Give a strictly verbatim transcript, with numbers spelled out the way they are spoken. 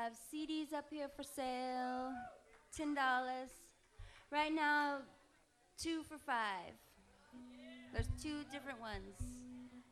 have C Ds up here for sale, ten dollars. Right now, two for five. There's two different ones.